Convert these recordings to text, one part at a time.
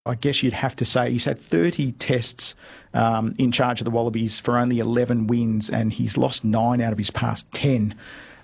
I guess you'd have to say he's had 30 tests in charge of the Wallabies for only 11 wins, and he's lost 9 out of his past 10.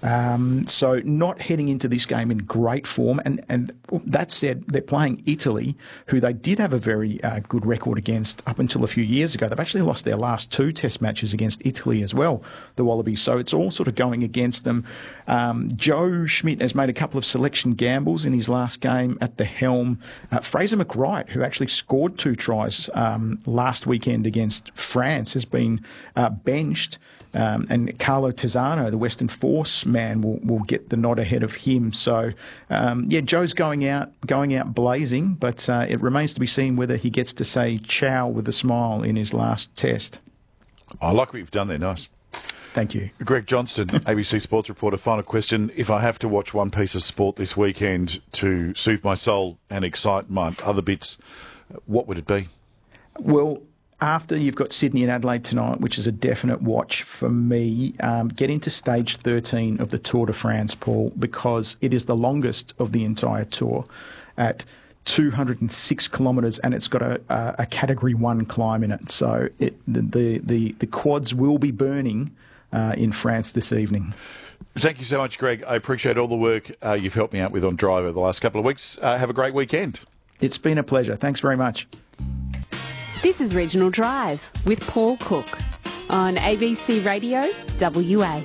So not heading into this game in great form. And that said, they're playing Italy, who they did have a very good record against up until a few years ago. They've actually lost their last 2 test matches against Italy as well, the Wallabies. So it's all sort of going against them. Joe Schmidt has made a couple of selection gambles in his last game at the helm. Fraser McWright, who actually scored 2 tries last weekend against France, has been benched. And Carlo Tizzano, the Western Force man, will get the nod ahead of him. So, Joe's going out blazing, but it remains to be seen whether he gets to say ciao with a smile in his last test. I like what you've done there. Nice. Thank you. Greg Johnston, ABC Sports reporter. Final question. If I have to watch one piece of sport this weekend to soothe my soul and excite my other bits, what would it be? Well, after you've got Sydney and Adelaide tonight, which is a definite watch for me, get into stage 13 of the Tour de France, Paul, because it is the longest of the entire tour at 206 kilometres, and it's got a Category 1 climb in it. So the quads will be burning in France this evening. Thank you so much, Greg. I appreciate all the work you've helped me out with on Drive over the last couple of weeks. Have a great weekend. It's been a pleasure. Thanks very much. This is Regional Drive with Paul Cook on ABC Radio WA.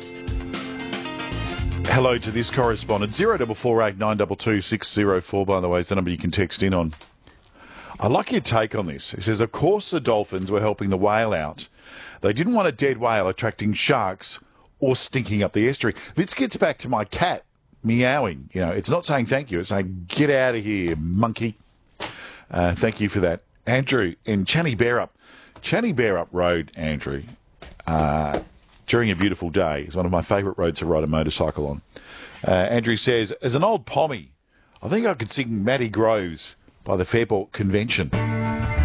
Hello to this correspondent. 0448 922 604, by the way, is the number you can text in on. I like your take on this. It says, of course the Dolphins were helping the whale out. They didn't want a dead whale attracting sharks or stinking up the estuary. This gets back to my cat meowing. You know, it's not saying thank you. It's saying, get out of here, monkey. Thank you for that. Andrew in Channy Bearup Road, Andrew, during a beautiful day is one of my favourite roads to ride a motorcycle on. Andrew says, as an old pommy, I think I could sing Matty Groves by the Fairport Convention.